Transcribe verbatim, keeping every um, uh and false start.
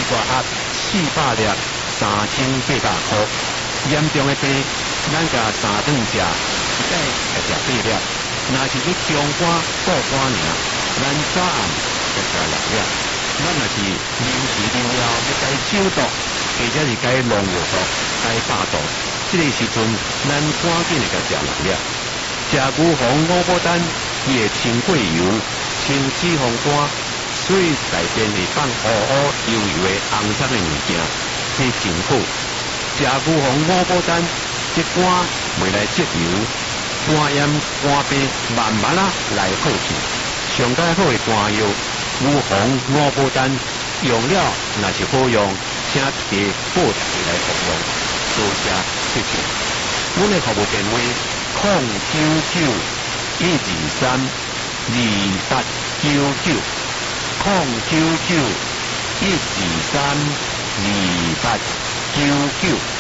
大盒四百粒，三千八百块。严重的病，咱甲三顿食，一摆才食八粒。若是去中肝、过肝尔，咱早暗就食六粒。咱若是临时临了要该酒毒，或者是该农药毒、该巴毒，这个时阵咱赶紧就甲食六粒。食牛黄五宝丹，伊会清过油，清脂肪肝，所以内边是放乌乌油油的红色的物件，这真好。食牛黄五宝丹，这肝袂来积油，肝炎肝病慢慢啊来好去。上佳好的肝药，牛黄五宝丹用了若是好用，请大家报大家来服用，多谢谢谢。阮的服务电话：零九九一二三二八九九，零九九一二三二八九九。